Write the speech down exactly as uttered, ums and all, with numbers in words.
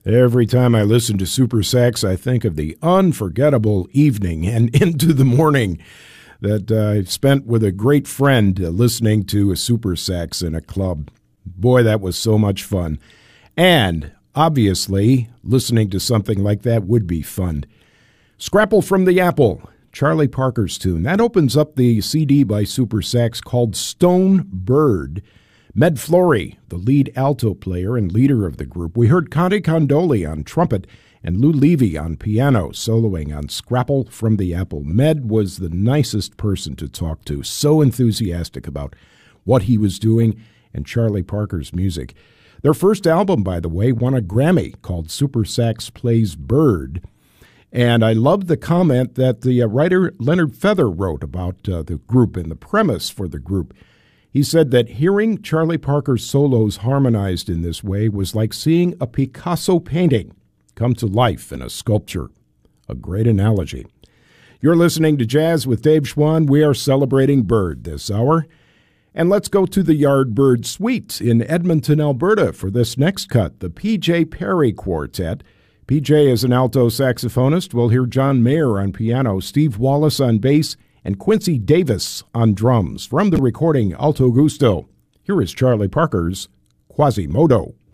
Every time I listen to Super Sax, I think of the unforgettable evening and into the morning that uh, I spent with a great friend uh, listening to a Super Sax in a club. Boy, that was so much fun. And, obviously, listening to something like that would be fun. Scrapple from the Apple, Charlie Parker's tune. That opens up the C D by Super Sax called Stone Bird. Med Flory, the lead alto player and leader of the group. We heard Conte Condoli on trumpet and Lou Levy on piano, soloing on Scrapple from the Apple. Med was the nicest person to talk to, so enthusiastic about what he was doing and Charlie Parker's music. Their first album, by the way, won a Grammy called Super Sax Plays Bird. And I loved the comment that the uh, writer Leonard Feather wrote about uh, the group and the premise for the group. He said that hearing Charlie Parker's solos harmonized in this way was like seeing a Picasso painting come to life in a sculpture. A great analogy. You're listening to Jazz with Dave Schwann. We are celebrating Bird this hour. And let's go to the Yardbird Suite in Edmonton, Alberta for this next cut, the P J Perry Quartet. P J is an alto saxophonist. We'll hear John Mayer on piano, Steve Wallace on bass, and Quincy Davis on drums. From the recording Alto Gusto, here is Charlie Parker's Quasimodo.